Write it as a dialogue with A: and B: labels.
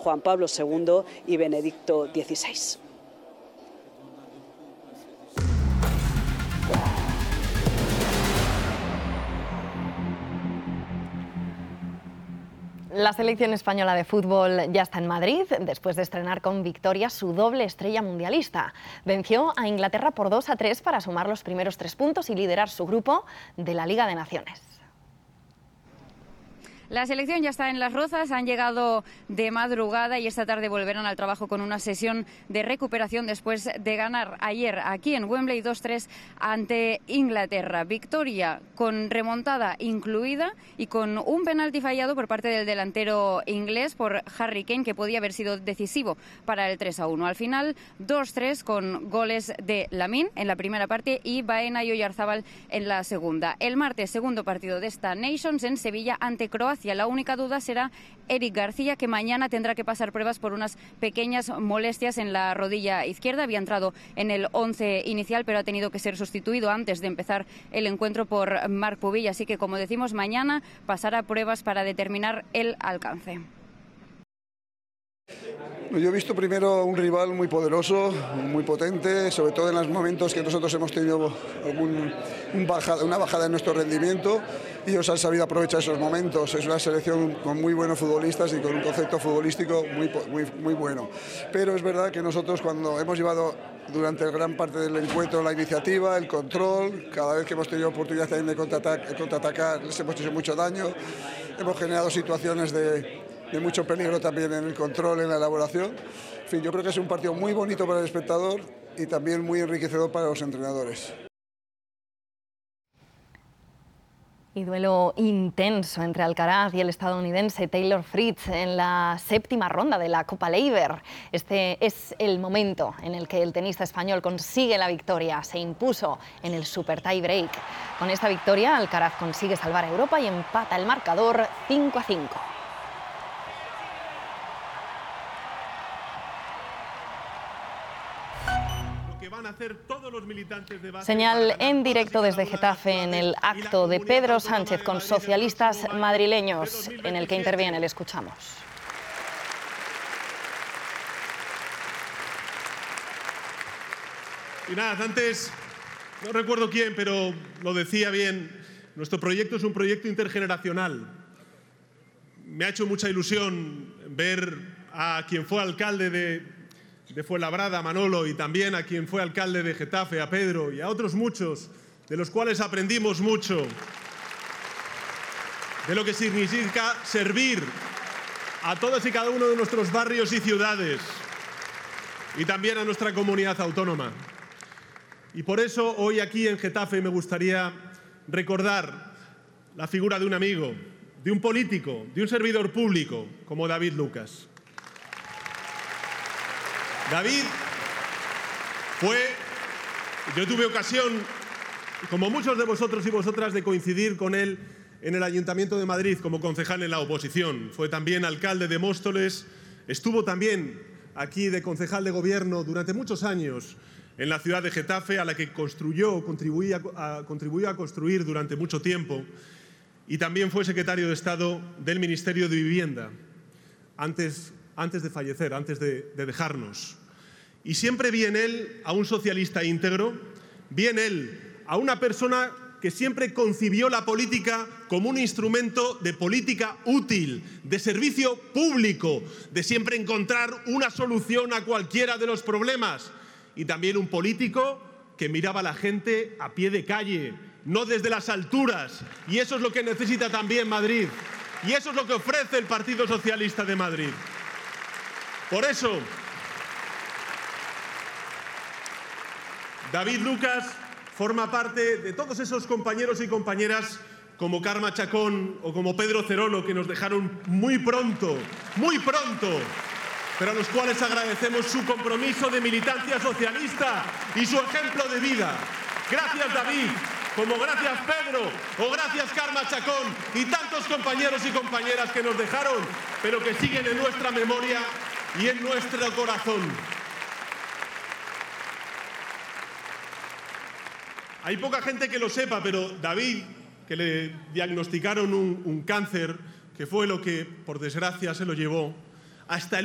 A: Juan Pablo II y Benedicto XVI.
B: La selección española de fútbol ya está en Madrid después de estrenar con victoria su doble estrella mundialista. Venció a Inglaterra por 2-3 para sumar los primeros 3 puntos y liderar su grupo de la Liga de Naciones.
C: La selección ya está en Las Rozas, han llegado de madrugada y esta tarde volverán al trabajo con una sesión de recuperación después de ganar ayer aquí en Wembley 2-3 ante Inglaterra. Victoria con remontada incluida y con un penalti fallado por parte del delantero inglés por Harry Kane, que podía haber sido decisivo para el 3-1. Al final 2-3 con goles de Lamine en la primera parte y Baena y Oyarzábal en la segunda. El martes, segundo partido de esta Nations en Sevilla ante Croacia. La única duda será Eric García, que mañana tendrá que pasar pruebas por unas pequeñas molestias en la rodilla izquierda. Había entrado en el 11 inicial, pero ha tenido que ser sustituido antes de empezar el encuentro por Marc Pubill. Así que, como decimos, mañana pasará pruebas para determinar el alcance.
D: Yo he visto primero un rival muy poderoso, muy potente, sobre todo en los momentos que nosotros hemos tenido una bajada en nuestro rendimiento, y ellos han sabido aprovechar esos momentos. Es una selección con muy buenos futbolistas y con un concepto futbolístico muy bueno. Pero es verdad que nosotros, cuando hemos llevado durante gran parte del encuentro la iniciativa, el control, cada vez que hemos tenido oportunidad también de contraatacar, les hemos hecho mucho daño, hemos generado situaciones de mucho peligro también en el control, en la elaboración. En fin, yo creo que es un partido muy bonito para el espectador y también muy enriquecedor para los entrenadores.
B: Y duelo intenso entre Alcaraz y el estadounidense Taylor Fritz en la 7ª ronda de la Copa Laver. Este es el momento en el que el tenista español consigue la victoria. Se impuso en el super tie break. Con esta victoria, Alcaraz consigue salvar a Europa y empata el marcador 5-5. Señal en directo desde Getafe en el acto de Pedro Sánchez con socialistas madrileños, en el que interviene. Le escuchamos.
E: Y nada, antes, no recuerdo quién, pero lo decía bien, nuestro proyecto es un proyecto intergeneracional. Me ha hecho mucha ilusión ver a quien fue alcalde de Fuenlabrada, Manolo, y también a quien fue alcalde de Getafe, a Pedro, y a otros muchos, de los cuales aprendimos mucho de lo que significa servir a todos y cada uno de nuestros barrios y ciudades, y también a nuestra comunidad autónoma. Y por eso hoy aquí en Getafe me gustaría recordar la figura de un amigo, de un político, de un servidor público como David Lucas. David yo tuve ocasión, como muchos de vosotros y vosotras, de coincidir con él en el Ayuntamiento de Madrid como concejal en la oposición. Fue también alcalde de Móstoles, estuvo también aquí de concejal de gobierno durante muchos años en la ciudad de Getafe, a la que contribuyó a construir durante mucho tiempo, y también fue secretario de Estado del Ministerio de Vivienda antes de fallecer, antes de dejarnos. Y siempre vi en él a un socialista íntegro, vi en él a una persona que siempre concibió la política como un instrumento de política útil, de servicio público, de siempre encontrar una solución a cualquiera de los problemas. Y también un político que miraba a la gente a pie de calle, no desde las alturas. Y eso es lo que necesita también Madrid. Y eso es lo que ofrece el Partido Socialista de Madrid. Por eso, David Lucas forma parte de todos esos compañeros y compañeras como Carme Chacón o como Pedro Cerolo, que nos dejaron muy pronto, pero a los cuales agradecemos su compromiso de militancia socialista y su ejemplo de vida. Gracias, David, como gracias Pedro o gracias Carme Chacón y tantos compañeros y compañeras que nos dejaron, pero que siguen en nuestra memoria y en nuestro corazón. Hay poca gente que lo sepa, pero David, que le diagnosticaron un cáncer, que fue lo que, por desgracia, se lo llevó, hasta el